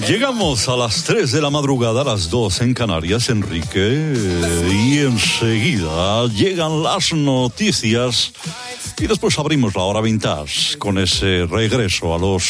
Llegamos a las 3 de la madrugada, a las 2 en Canarias, Enrique, y enseguida llegan las noticias y después abrimos la hora vintage con ese regreso a los